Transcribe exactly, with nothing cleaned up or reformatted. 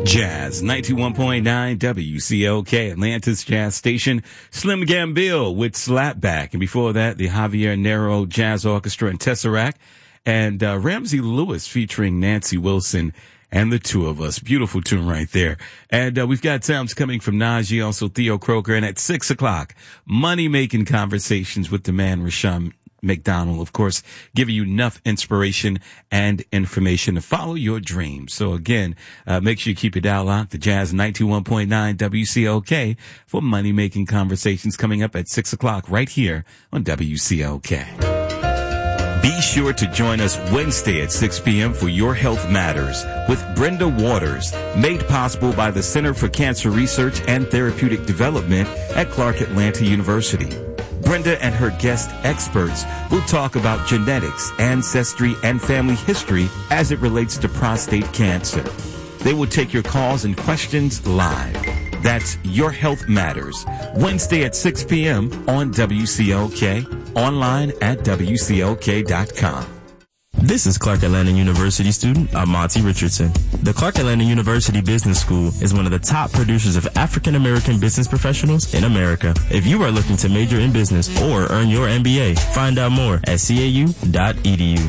Jazz, ninety-one point nine W C L K, Atlanta's Jazz Station. Slim Gambill with Slapback. And before that, the Javier Nero Jazz Orchestra and Tesseract. And uh, Ramsey Lewis featuring Nancy Wilson and the Two of Us. Beautiful tune right there. And uh, we've got sounds coming from Najee, also Theo Croker. And at six o'clock, money-making conversations with the man Rashawn McDonald, of course, giving you enough inspiration and information to follow your dreams. So again, uh, make sure you keep your dial locked. The Jazz ninety-one point nine W C L K for money-making conversations coming up at six o'clock right here on W C L K. Be sure to join us Wednesday at six p.m. for Your Health Matters with Brenda Waters, made possible by the Center for Cancer Research and Therapeutic Development at Clark Atlanta University. Brenda and her guest experts will talk about genetics, ancestry, and family history as it relates to prostate cancer. They will take your calls and questions live. That's Your Health Matters, Wednesday at six p.m. on W C L K, online at W C L K dot com. This is Clark Atlanta University student Amonte Richardson. The Clark Atlanta University Business School is one of the top producers of African American business professionals in America. If you are looking to major in business or earn your M B A, find out more at C A U dot E D U.